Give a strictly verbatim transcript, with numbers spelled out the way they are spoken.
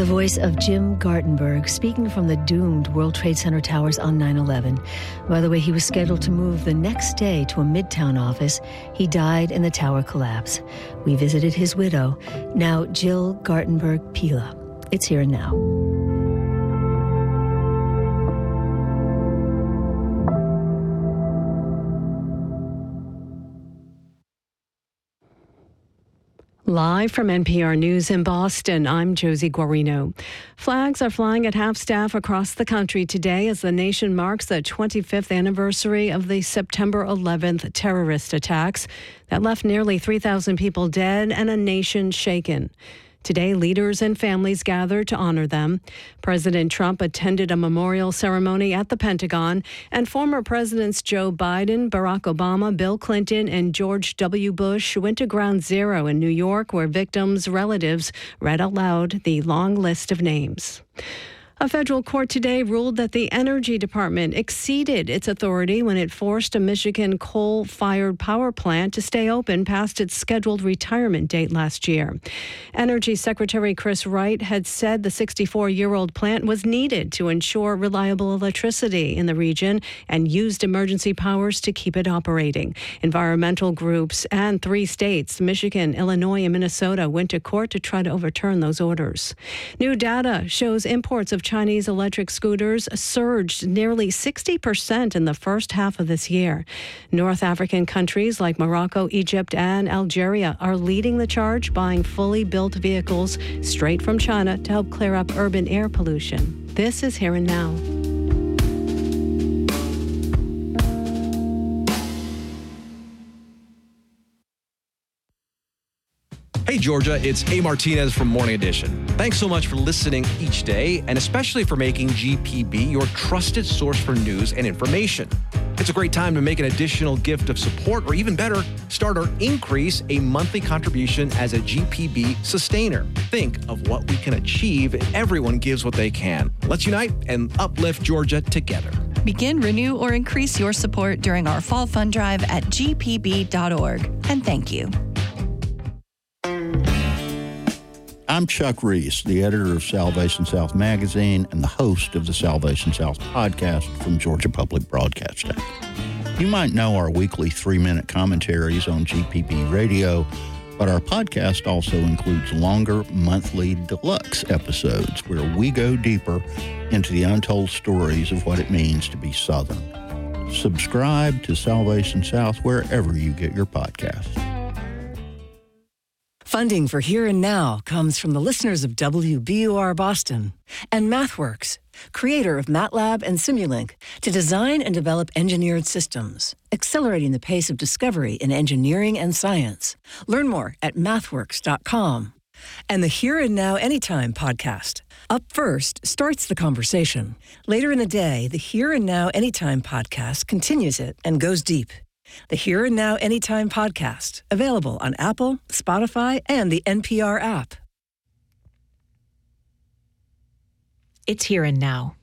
The voice of Jim Gartenberg speaking from the doomed World Trade Center towers on nine eleven. By the way, he was scheduled to move the next day to a Midtown office. He died in the tower collapse. We visited his widow, now Jill Gartenberg Pila. It's Here and Now. Live from N P R News in Boston, I'm Josie Guarino. Flags are flying at half-staff across the country today as the nation marks the twenty-fifth anniversary of the September eleventh terrorist attacks that left nearly three thousand people dead and a nation shaken. Today, leaders and families gathered to honor them. President Trump attended a memorial ceremony at the Pentagon, and former Presidents Joe Biden, Barack Obama, Bill Clinton, and George W. Bush went to Ground Zero in New York, where victims' relatives read aloud the long list of names. A federal court today ruled that the Energy Department exceeded its authority when it forced a Michigan coal-fired power plant to stay open past its scheduled retirement date last year. Energy Secretary Chris Wright had said the sixty-four-year-old plant was needed to ensure reliable electricity in the region and used emergency powers to keep it operating. Environmental groups and three states, Michigan, Illinois, and Minnesota, went to court to try to overturn those orders. New data shows imports of Chinese electric scooters surged nearly sixty percent in the first half of this year. North African countries like Morocco, Egypt, and Algeria are leading the charge, buying fully built vehicles straight from China to help clear up urban air pollution. This is Here and Now. Hey, Georgia, it's A. Martinez from Morning Edition. Thanks so much for listening each day, and especially for making G P B your trusted source for news and information. It's a great time to make an additional gift of support, or even better, start or increase a monthly contribution as a G P B sustainer. Think of what we can achieve if everyone gives what they can. Let's unite and uplift Georgia together. Begin, renew, or increase your support during our fall fund drive at g p b dot org. And thank you. I'm Chuck Reese, the editor of Salvation South magazine and the host of the Salvation South podcast from Georgia Public Broadcasting. You might know our weekly three-minute commentaries on G P B Radio, but our podcast also includes longer monthly deluxe episodes where we go deeper into the untold stories of what it means to be Southern. Subscribe to Salvation South wherever you get your podcasts. Funding for Here and Now comes from the listeners of W B U R Boston and MathWorks, creator of MATLAB and Simulink, to design and develop engineered systems, accelerating the pace of discovery in engineering and science. Learn more at mathworks dot com. And the Here and Now Anytime podcast. Up First starts the conversation. Later in the day, the Here and Now Anytime podcast continues it and goes deep. The Here and Now Anytime podcast, available on Apple, Spotify, and the N P R app. It's Here and Now.